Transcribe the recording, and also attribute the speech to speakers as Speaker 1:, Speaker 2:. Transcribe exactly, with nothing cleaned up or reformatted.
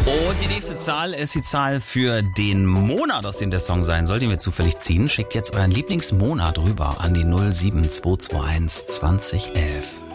Speaker 1: Und die nächste Zahl ist die Zahl für den Monat, aus dem der Song sein soll, den wir zufällig ziehen. Schickt jetzt euren Lieblingsmonat rüber an die null sieben zwei zwei eins zwanzig elf.